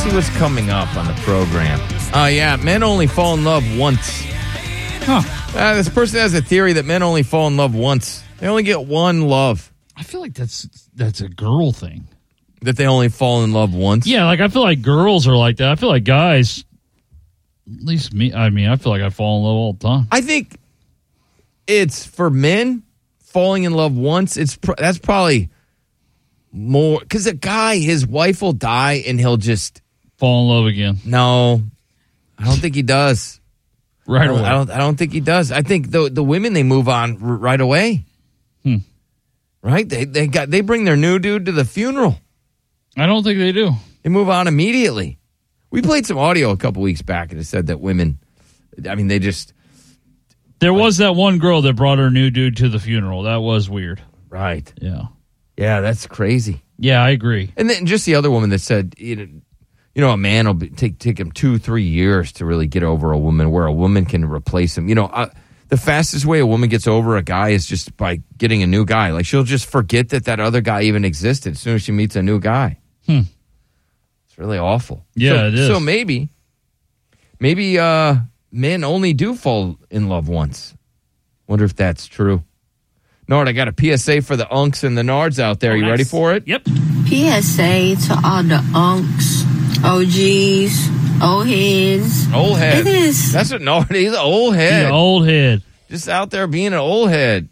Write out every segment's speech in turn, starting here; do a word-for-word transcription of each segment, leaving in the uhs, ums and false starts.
see what's coming up on the program. Oh, uh, yeah, men only fall in love once. Huh. Uh, this person has a theory that men only fall in love once. They only get one love. I feel like that's that's a girl thing. That they only fall in love once? Yeah, like I feel like girls are like that. I feel like guys, at least me, I mean, I feel like I fall in love all the time. I think it's for men falling in love once. It's pr- that's probably more because a guy, his wife will die and he'll just fall in love again. No, I don't think he does. Right I don't, away. I don't. I don't think he does. I think the the women, they move on r- right away. Hmm. Right? They they got they bring their new dude to the funeral. I don't think they do. They move on immediately. We played some audio a couple weeks back, and it said that women, I mean, they just... There was that one girl that brought her new dude to the funeral. That was weird. Right. Yeah. Yeah, that's crazy. Yeah, I agree. And then just the other woman that said, you know, you know a man will be, take take him two, three years to really get over a woman, where a woman can replace him. You know, uh, the fastest way a woman gets over a guy is just by getting a new guy. Like, she'll just forget that that other guy even existed as soon as she meets a new guy. Hmm. It's really awful. Yeah, so, it is. So maybe, maybe uh, men only do fall in love once. Wonder if that's true. Nard, I got a P S A for the unks and the nards out there. Oh, you nice. ready for it? Yep. P S A to all the unks, O Gs, old heads. Old head. It is. That's what Nard, he's an old He's head. an old head. Just out there being an old head.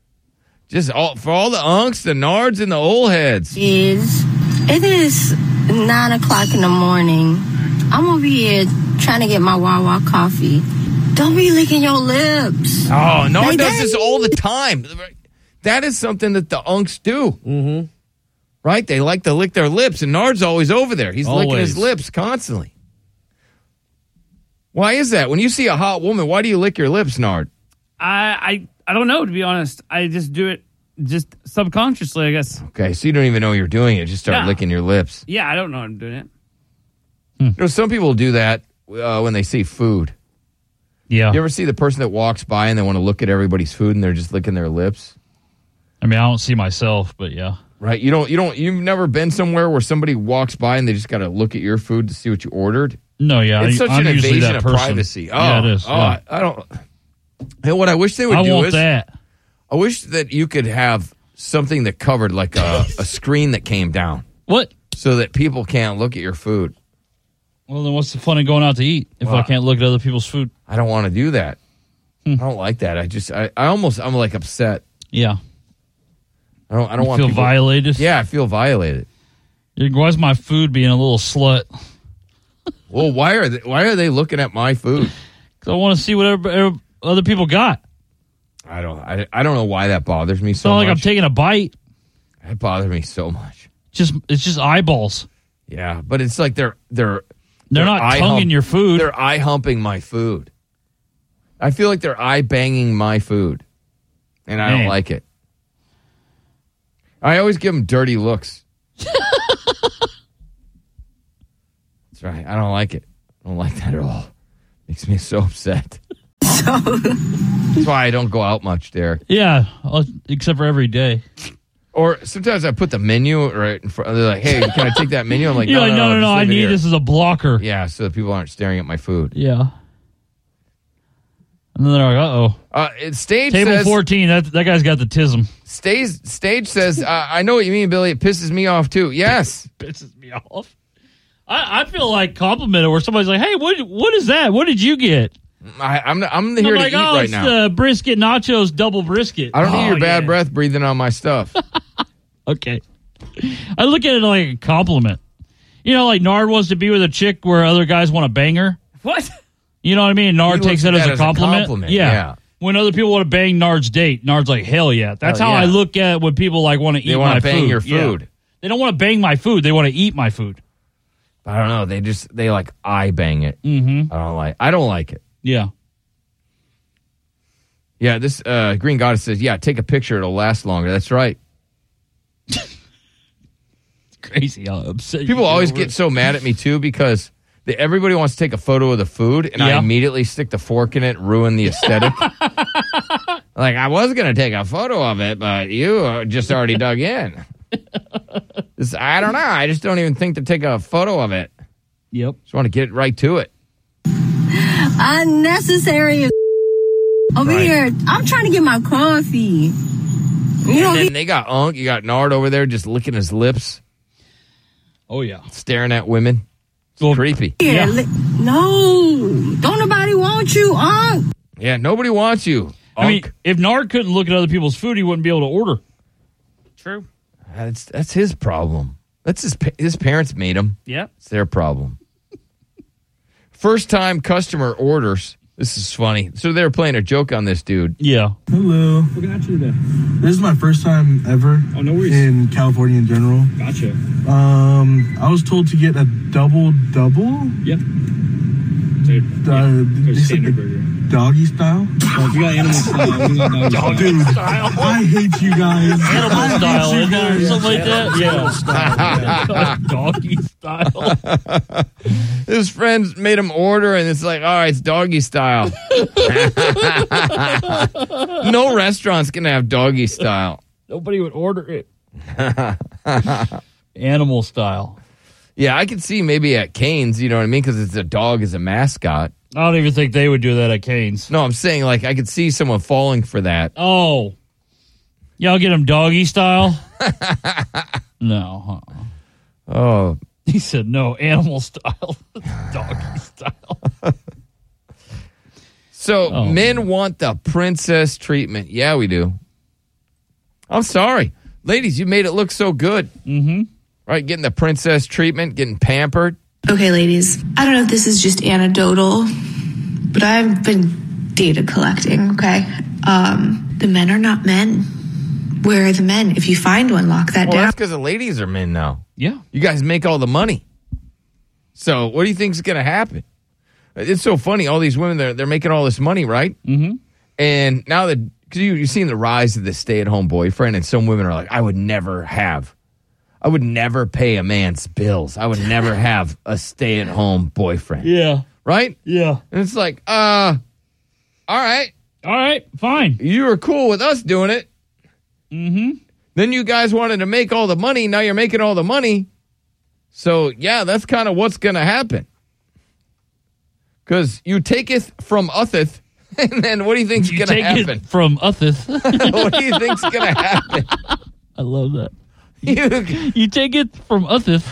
Just all, for all the unks, the nards, and the old heads. Is it is nine o'clock in the morning. I'm over here trying to get my Wawa coffee. Don't be licking your lips. Oh, Nard Like does that. this all the time. That is something that the unks do. Mm-hmm. Right? They like to lick their lips, and Nard's always over there. He's licking Always. his lips constantly. Why is that? When you see a hot woman, why do you lick your lips, Nard? I, I I don't know, to be honest. I just do it just subconsciously, I guess. Okay, so you don't even know you're doing it. Just start Yeah. licking your lips. Yeah, I don't know I'm doing it. You know, some people do that uh, when they see food. Yeah. You ever see the person that walks by and they want to look at everybody's food and they're just licking their lips? I mean, I don't see myself, but yeah. Right? You don't. You don't. You've never been somewhere where somebody walks by and they just got to look at your food to see what you ordered. No, yeah. It's I, such I'm an usually invasion that of person. privacy. Oh, yeah, it is. Oh, yeah. I, I don't. Hey, what I wish they would I do want is that. I wish that you could have something that covered like a, a screen that came down What? so that people can't look at your food. Well, then what's the fun of going out to eat if Well, I can't look at other people's food? I don't want to do that. Hmm. I don't like that. I just. I, I almost. I'm like upset. Yeah. I don't. I don't You want feel people, violated? Yeah, I feel violated. Why's my food being a little slut? Well, why are they, why are they looking at my food? Because I want to see whatever other people got. I don't. I, I don't know why that bothers me It's so not much. like I'm taking a bite. It bothers me so much. Just It's just eyeballs. Yeah, but it's like they're they're They're not eye tonguing hump- your food. They're eye humping my food. I feel like they're eye banging my food, and I Man. don't like it. I always give them dirty looks. That's right. I don't like it. I don't like that at all. Makes me so upset. So That's why I don't go out much, Derek. Yeah, uh, except for every day. Or sometimes I put the menu right in front. They're like, "Hey, can I take that menu?" I'm like, You're "No, like, no, no, no, just no, I leave it need here." this as a blocker. Yeah, so that people aren't staring at my food. Yeah. And then they're like, uh-oh. Uh, it, stage Table says, fourteen, that, that guy's got the tism. Stage, stage says, uh, I know what you mean, Billy. It pisses me off, too. Yes. Pisses me off. I, I feel like complimented where somebody's like, hey, what what is that? What did you get? I, I'm, I'm And here I'm to like, eat oh, right it's now. the brisket nachos double brisket. I don't need Oh, your bad yeah. breath breathing on my stuff. Okay. I look at it like a compliment. You know, like Nard wants to be with a chick where other guys want to bang her. What? You know what I mean? Nard He takes looks that at as that a as a compliment. compliment, Yeah. yeah. When other people want to bang Nard's date, Nard's like, hell yeah. That's Hell how I yeah. look at when people like want to eat They my want to bang food. your Yeah. food. They don't want to bang my food. They want to eat my food. I don't know. They just, they like eye bang it. Mm-hmm. I don't like, I don't like it. Yeah. Yeah, this uh, Green Goddess says, yeah, take a picture. It'll last longer. That's right. It's crazy how upset you People get always over get it. so mad at me, too, because they, everybody wants to take a photo of the food, and I Yeah. immediately stick the fork in it, ruin the aesthetic. Like, I was going to take a photo of it, but you uh, just already dug in. This- I don't know. I just don't even think to take a photo of it. Yep. Just want to get right to it. Unnecessary as over Right. here. I'm trying to get my coffee. You know, And then they got Unc. You got Nard over there just licking his lips, Oh, yeah. staring at women. It's Well, creepy. here, Yeah. li- no, don't nobody want you, Unc. Yeah, nobody wants you. I mean, Unc. if Nard couldn't look at other people's food, he wouldn't be able to order. True. That's that's his problem. That's his pa- his parents made him. Yeah. It's their problem. First time customer orders. This is funny. So they were playing a joke on this dude. Yeah. Hello. What can I do today? This is my first time ever Oh, no worries. in California in general. Gotcha. Um, I was told to get a double double. Yep. So, Uh, yeah, they said standard the burger. doggy style. Oh, if you got animal style, we got dog style. Dude, I hate you guys. Animal I hate style, you isn't there? guys. Something like that? Yeah. Doggy style. His friends made him order, and it's like, all right, it's doggy style. No restaurant's gonna have doggy style. Nobody would order it. Animal style. Yeah, I could see maybe at Cane's, you know what I mean, because it's a dog as a mascot. I don't even think they would do that at Cane's. No, I'm saying like I could see someone falling for that. Oh. Y'all get him doggy style? No. Uh-uh. Oh, He said no, animal style. Doggy style. so Oh. men want the princess treatment. Yeah, we do. I'm sorry, ladies, you made it look so good. Mm-hmm. Right, getting the princess treatment, getting pampered. Okay, ladies, I don't know if this is just anecdotal, but I've been data collecting, okay? Um, the men are not men. Where are the men? If you find one, lock that Well, down. that's because the ladies are men now. Yeah. You guys make all the money. So what do you think is going to happen? It's so funny. All these women, they're, they're making all this money, right? Mm-hmm. And now that, because you, you've seen the rise of the stay-at-home boyfriend, and some women are like, I would never have, I would never pay a man's bills. I would never have a stay-at-home boyfriend. Yeah. Right? Yeah. And it's like, uh, all right, All right. Fine. you were cool with us doing it. Mm-hmm. Then you guys wanted to make all the money. Now you're making all the money. So, yeah, that's kind of what's going to happen. Because you taketh from utheth, and then what do you think's You going to take happen? it from Uthith. What do you think's going to happen? I love that. You, You take it from Uthith.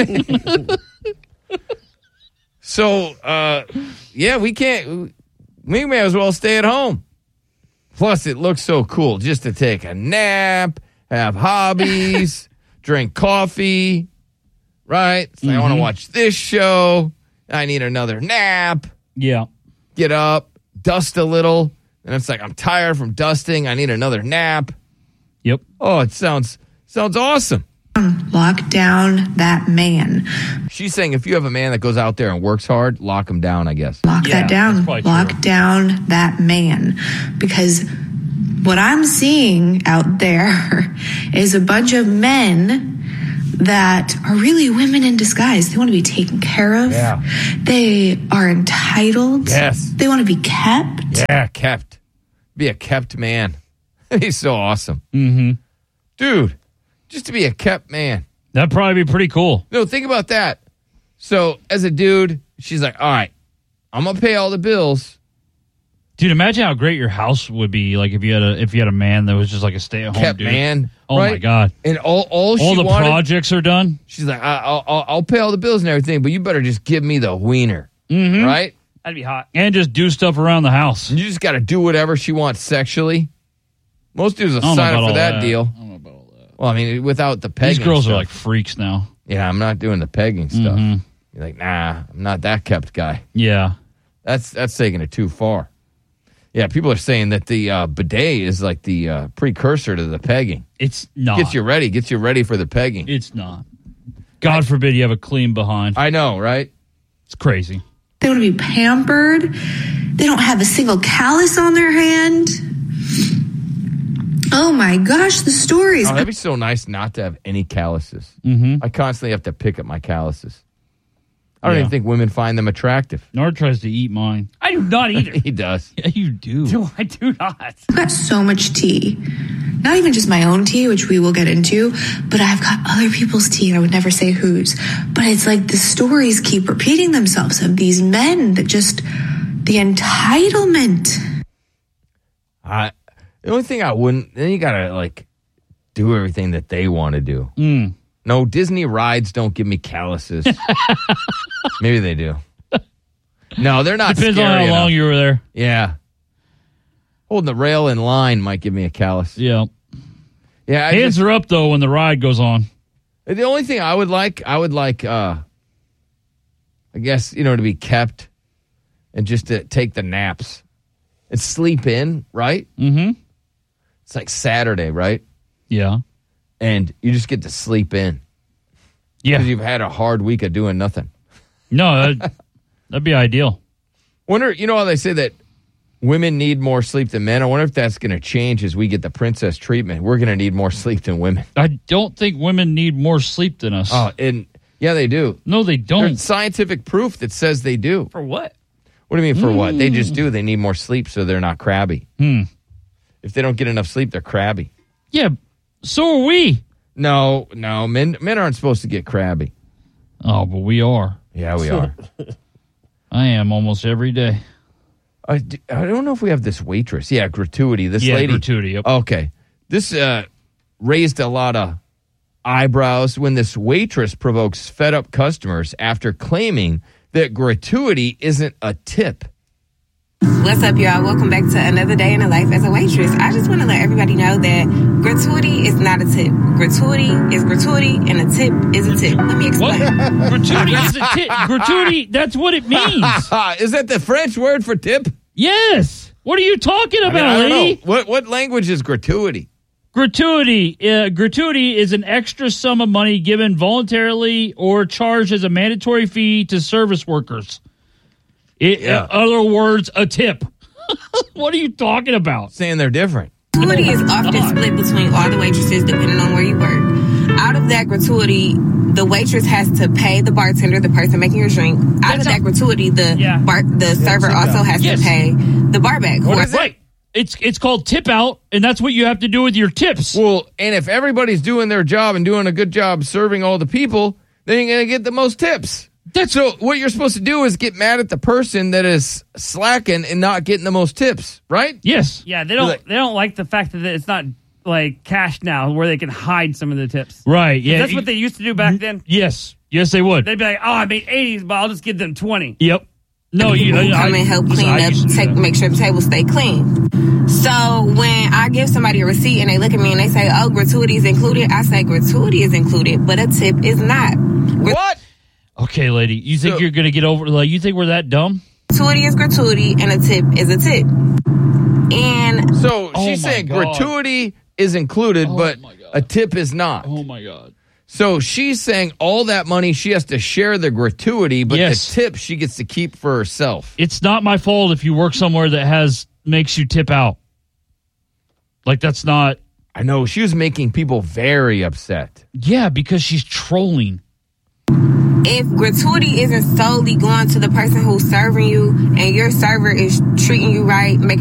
so, uh, yeah, we can't, we may as well stay at home. Plus, it looks so cool just to take a nap, have hobbies, drink coffee, right? It's like, I want to watch this show. I need another nap. Yeah. Get up, dust a little. And it's like, I'm tired from dusting. I need another nap. Yep. Oh, it sounds sounds awesome. Lock down that man. She's saying if you have a man that goes out there and works hard, lock him down, I guess. Lock Yeah, that down. that's probably Lock true. down that man. Because what I'm seeing out there is a bunch of men that are really women in disguise. They want to be taken care of. Yeah. They are entitled. Yes. They want to be kept. Yeah, kept. Be a kept man. He's so awesome. Mm-hmm. Dude, just to be a kept man. That'd probably be pretty cool. No, think about that. So, as a dude, she's like, all right, I'm going to pay all the bills. Dude, imagine how great your house would be like if you had a if you had a man that was just like a stay at home Kept dude. man. Oh my right? god. And all, all she All the wanted, projects are done. she's like, I, I'll, I'll, I'll pay all the bills and everything, but you better just give me the wiener. Mm-hmm. Right? That'd be hot. And just do stuff around the house. And you just got to do whatever she wants sexually. Most dudes will I don't know sign about up for all that, that. deal. I don't know about all that. Well, I mean, without the pegging. These girls stuff. are like freaks now. yeah, I'm not doing the pegging stuff. Mhm. You're like, nah, I'm not that kept guy. Yeah. That's that's taking it too far. Yeah, people are saying that the uh, bidet is like the uh, precursor to the pegging. It's not. Gets you ready, gets you ready for the pegging. It's not. God forbid you have a clean behind. I know, right? It's crazy. They want to be pampered. They don't have a single callus on their hand. Oh my gosh, the stories. Oh, that'd be so nice not to have any calluses. Mm-hmm. I constantly have to pick up my calluses. I don't Yeah. even think women find them attractive. Nard tries to eat mine. I do not either. He does. Yeah, you do. No, I do not. I've got so much tea. not even just my own tea, which we will get into, but I've got other people's tea, and I would never say whose. But it's like the stories keep repeating themselves of these men that just, the entitlement. I, the only thing I wouldn't, then you got to like do everything that they want to do. Mm. No, Disney rides don't give me calluses. Maybe they do. No, they're not Depends scary on how enough. long you were there. Yeah. Holding the rail in line might give me a callus. Yeah. Yeah. I Hands just, are up, though, when the ride goes on. the only thing I would like, I would like, uh, I guess, you know, to be kept and just to take the naps and sleep in, right? Mm-hmm. It's like Saturday, right? Yeah. And you just get to sleep in Yeah. because you've had a hard week of doing nothing. No, that'd, that'd be ideal. Wonder, you know how they say that women need more sleep than men? I wonder if that's going to change as we get the princess treatment. We're going to need more sleep than women. I don't think women need more sleep than us. Oh, and yeah, they do. No, they don't. There's scientific proof that says they do. For what? What do you mean for what? They just do. They need more sleep so they're not crabby. Hmm. If they don't get enough sleep, they're crabby. Yeah, so are we. No, no, men men aren't supposed to get crabby. Oh, but we are. Yeah, we are. I am almost every day. I, d- I don't know if we have this waitress. Yeah, gratuity. This Yeah, lady. gratuity, yep. Okay. This uh, raised a lot of eyebrows when this waitress provokes fed up customers after claiming that gratuity isn't a tip. What's up, y'all? Welcome back to another day in the life as a waitress. I just want to let everybody know that gratuity is not a tip. Gratuity is gratuity, and a tip is a tip. Let me What? explain. Gratuity is a tip. Gratuity, that's what it means. Is that the French word for tip? Yes. What are you talking I, mean, about, I don't lady? know. What, what language is gratuity? Gratuity. Uh, gratuity is an extra sum of money given voluntarily or charged as a mandatory fee to service workers. It, Yeah. In other words, a tip. What are you talking about? Saying they're different. Gratuity is often split between all the waitresses depending on where you work. Out of that gratuity, the waitress has to pay the bartender, the person making your drink. Out That's of a- that gratuity, the Yeah. bar, the server tip also out. has Yes. to pay the bar back. What Who- is it? Right. It's it's called tip out, and that's what you have to do with your tips. Well, and if everybody's doing their job and doing a good job serving all the people, then you're going to get the most tips. That's So what you're supposed to do is get mad at the person that is slacking and not getting the most tips, right? Yes. Yeah, they don't. Like- they don't like the fact that it's not like cash now, where they can hide some of the tips. Right. Yeah. That's what they used to do back then. Yes. Yes, they would. They'd be like, "Oh, I made eighties, but I'll just give them twenty." Yep. No, you. Who I- come and help listen, clean I up, used to do take that. make sure the table stay clean. So when I give somebody a receipt and they look at me and they say, "Oh, gratuity is included," I say gratuity is included, but a tip is not. What? Okay, lady. You think So- you're going to get over? Like, you think we're that dumb? Gratuity is gratuity, and a tip is a tip. And So Oh she's my saying God. gratuity is included, Oh but my God. a tip is not. Oh my God. So she's saying all that money she has to share the gratuity, but Yes. the tip she gets to keep for herself. It's not my fault if you work somewhere that has makes you tip out. Like that's not. I know she was making people very upset. Yeah, because she's trolling. if gratuity isn't solely going to the person who's serving you and your server is treating you right, making